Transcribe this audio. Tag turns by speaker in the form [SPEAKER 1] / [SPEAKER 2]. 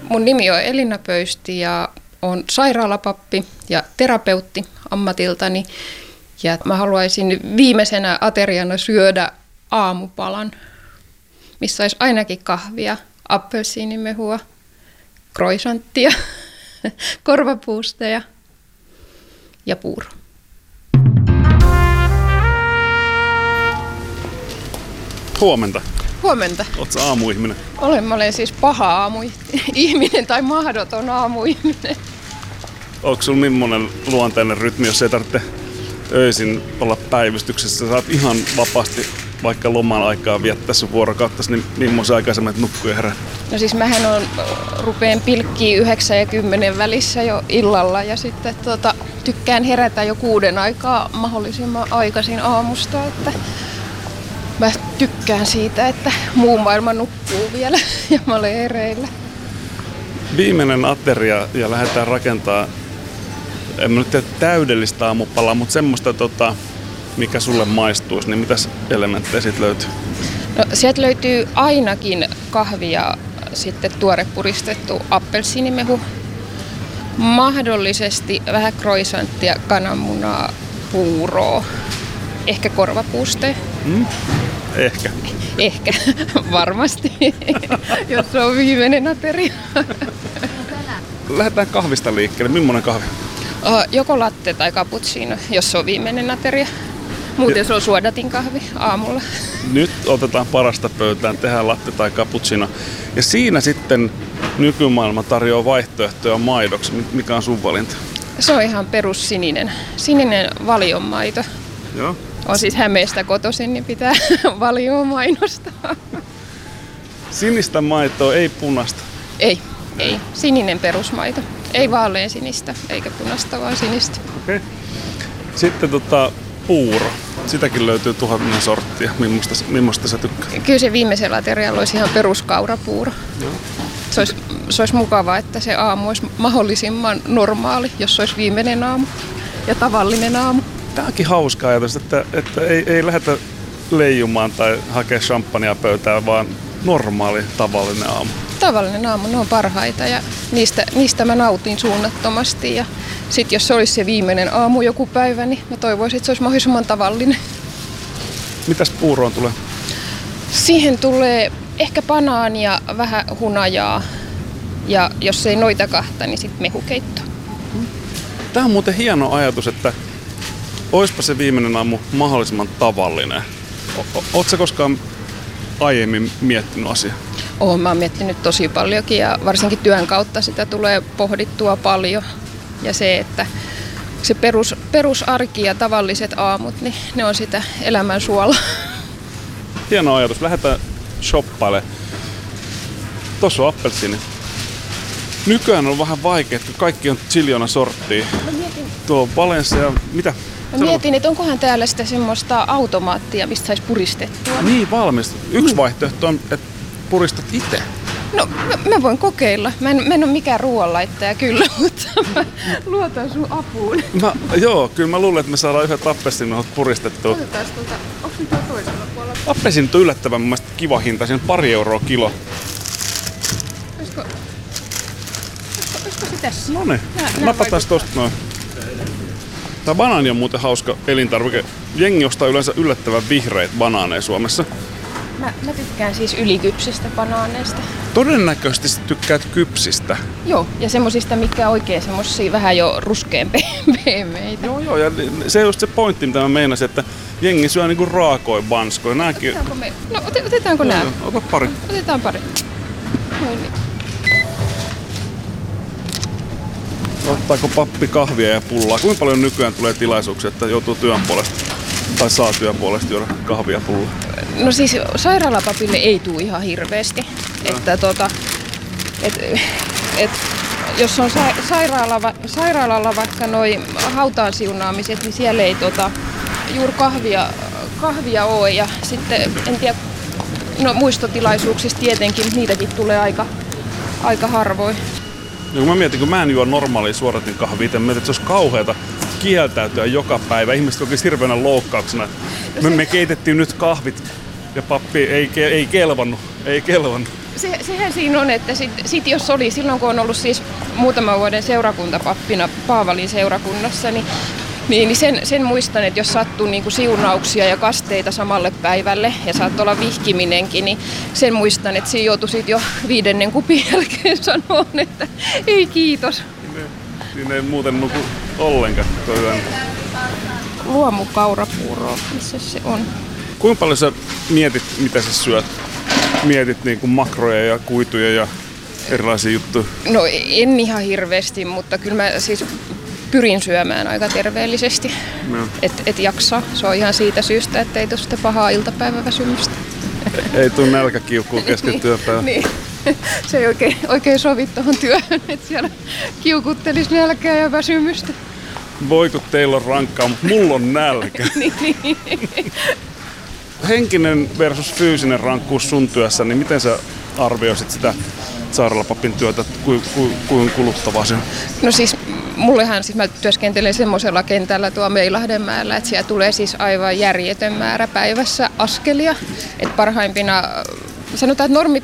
[SPEAKER 1] Mun nimi on Elina Pöysti ja olen sairaalapappi ja terapeutti ammatiltani. Ja mä haluaisin viimeisenä ateriana syödä aamupalan, missä olisi ainakin kahvia, appelsiinimehua, croissanttia, korvapuusteja ja puuro.
[SPEAKER 2] Huomenta.
[SPEAKER 1] Huomenta.
[SPEAKER 2] Ootko aamuihminen?
[SPEAKER 1] Mä olen siis paha aamuihminen tai mahdoton aamuihminen.
[SPEAKER 2] Onko sulla millainen luontainen rytmi, jos ei tarvitse öisin olla päivystyksessä? Saat ihan vapaasti vaikka loman aikaa viettää sun vuorokauttasi, niin millaisen aikaa sä menet nukkuu ja herää?
[SPEAKER 1] No siis mähän rupeen pilkkiä 9 ja 10 välissä jo illalla ja sitten tykkään herätä jo 6 aikaa mahdollisimman aikaisin aamusta, että mä tykkään siitä, että muu maailma nukkuu vielä ja mä olen hereillä.
[SPEAKER 2] Viimeinen ateria ja lähdetään rakentamaan, en mä nyt tiedä täydellistä aamupalaa, mutta semmoista, mikä sulle maistuisi, niin mitäs elementtejä siitä löytyy?
[SPEAKER 1] No, sieltä löytyy ainakin kahvi ja sitten tuore puristettu appelsiinimehu. Mahdollisesti vähän croissanttia, kananmunaa, puuroa, ehkä korvapuustea.
[SPEAKER 2] Ehkä.
[SPEAKER 1] Ehkä, varmasti, jos se on viimeinen ateria.
[SPEAKER 2] Lähdetään kahvista liikkeelle. Millainen kahvi?
[SPEAKER 1] Joko latte tai cappuccino, jos se on viimeinen ateria. Muuten se on suodatin kahvi aamulla.
[SPEAKER 2] Nyt otetaan parasta pöytään, tehdään latte tai cappuccino. Ja siinä sitten nykymaailma tarjoaa vaihtoehtoja maidoksi. Mikä on sun valinta?
[SPEAKER 1] Se on ihan perussininen. Sininen valionmaito.
[SPEAKER 2] Joo.
[SPEAKER 1] On siis Hämeestä kotoisin, niin pitää valioa mainostaa.
[SPEAKER 2] Sinistä maitoa, ei punaista.
[SPEAKER 1] Ei. Sininen perusmaito. Ei vaalean sinistä, eikä punaista, vaan sinistä.
[SPEAKER 2] Okei. Sitten puuro. Sitäkin löytyy 1000 sorttia. Millaista sä tykkäät?
[SPEAKER 1] Kyllä se viimeisellä aterialla olisi ihan peruskaurapuuro.
[SPEAKER 2] Joo.
[SPEAKER 1] Se olisi mukavaa, että se aamu olisi mahdollisimman normaali, jos se olisi viimeinen aamu ja tavallinen aamu.
[SPEAKER 2] Tämä onkin hauska ajatus, että ei lähdetä leijumaan tai hakea champagnea pöytään, vaan normaali, tavallinen aamu.
[SPEAKER 1] Tavallinen aamu, ne on parhaita ja niistä mä nautin suunnattomasti. Ja sitten jos se olisi se viimeinen aamu joku päivä, niin mä toivoisin, että se olisi mahdollisimman tavallinen.
[SPEAKER 2] Mitäs puuroon tulee?
[SPEAKER 1] Siihen tulee ehkä banaania, vähän hunajaa ja jos ei noita kahta, niin sitten mehukeitto.
[SPEAKER 2] Tämä on muuten hieno ajatus, että oispa se viimeinen aamu mahdollisimman tavallinen. Ootko sä koskaan aiemmin miettinyt asiaa?
[SPEAKER 1] Olen mä miettinyt tosi paljonkin ja varsinkin työn kautta sitä tulee pohdittua paljon. Ja se, että se perusarki ja tavalliset aamut, niin ne on sitä elämän suolaa.
[SPEAKER 2] Hieno ajatus. Lähdetään shoppailemaan. Tuossa on appelsiini. Nykyään on vähän vaikea, että kaikki on ziljoona sorttia. Tuo Valencia, mitä?
[SPEAKER 1] Mä mietin, että onkohan täällä sitä semmoista automaattia, mistä saisi puristettua.
[SPEAKER 2] Niin, valmis. Yksi vaihtoehto on, että puristat itse.
[SPEAKER 1] No, mä voin kokeilla. Mä en ole mikään ruoanlaittaja kyllä, mutta mä luotan sun apuun.
[SPEAKER 2] Kyllä mä luulen, että me saadaan yhdet appelsiinit puristettua.
[SPEAKER 1] Otetaan onko se tuo toisella puolella?
[SPEAKER 2] Appelsiinit on yllättävän mun mielestä kiva hinta, siinä on 2 euroa kilo.
[SPEAKER 1] Olisiko se tässä?
[SPEAKER 2] Noniin, napataan tosta noin. Tää banaani on muuten hauska elintarvike. Jengi ostaa yleensä yllättävän vihreitä banaaneja Suomessa.
[SPEAKER 1] Mä tykkään siis ylikypsistä banaaneista.
[SPEAKER 2] Todennäköisesti sä tykkäät kypsistä.
[SPEAKER 1] Joo, ja semmosista, mitkä oikein semmosia vähän jo ruskean pehmeitä.
[SPEAKER 2] Joo, ja se on just se pointti, mitä mä meinasin, että jengi syö niinku raakoja banskoja.
[SPEAKER 1] Otetaanko me? No otetaanko nää?
[SPEAKER 2] Ota pari.
[SPEAKER 1] Otetaan pari. Noin niin.
[SPEAKER 2] Ottaako pappi kahvia ja pullaa? Kuinka paljon nykyään tulee tilaisuuksia, että joutuu työn puolesta tai saa työn puolesta juoda kahvia ja pullaa?
[SPEAKER 1] No siis sairaalapapille ei tule ihan hirveästi. Että jos on sairaalalla vaikka noi hautaan siunaamiset, niin siellä ei juuri kahvia ole. Ja sitten en tiedä, no muistotilaisuuksissa tietenkin, niitäkin tulee aika harvoin.
[SPEAKER 2] Ja kun mä mietin, kun mä en juo normaalia suoratin kahvia, mä mietin, että se olisi kauheata kieltäytyä joka päivä. Ihmiset kokisivat hirveänä loukkauksena. Me keitettiin nyt kahvit ja pappi ei kelvannut.
[SPEAKER 1] Sehän siinä on, että sit jos oli silloin, kun on ollut siis muutaman vuoden seurakuntapappina Paavalin seurakunnassa, niin sen muistan, että jos sattuu niin kuin siunauksia ja kasteita samalle päivälle ja saattoi olla vihkiminenkin, niin sen muistan, että siinä joutui sit jo 5. kupin jälkeen sanoa, että ei kiitos.
[SPEAKER 2] Siinä ei muuten nuku ollenkaan koko yön.
[SPEAKER 1] Luomukaurapuuroa, missä se on?
[SPEAKER 2] Kuinka paljon sä mietit, mitä sä syöt? Mietit niin kuin makroja ja kuituja ja erilaisia juttuja?
[SPEAKER 1] No en ihan hirveästi, mutta kyllä mä siis pyrin syömään aika terveellisesti, et jaksaa. Se on ihan siitä syystä, että ei tule sitten pahaa iltapäiväväsymystä.
[SPEAKER 2] Ei tule nälkäkiukkua kesken työpäivän.
[SPEAKER 1] Niin. Se ei oikein sovi tuohon työhön, että siellä kiukuttelisi nälkää ja väsymystä.
[SPEAKER 2] Voi kun teillä on rankkaa, mutta mulla on nälkä.
[SPEAKER 1] Niin.
[SPEAKER 2] Henkinen versus fyysinen rankkuus sun työssä, niin miten sä arvioisit sitä sairaalapapin työtä, kuin kuluttavaa se?
[SPEAKER 1] No siis mullehan mä työskentelen semmoisella kentällä tuo Meilahdenmäellä, että siellä tulee siis aivan järjetön määrä päivässä askelia. Et parhaimpina sanotaan, että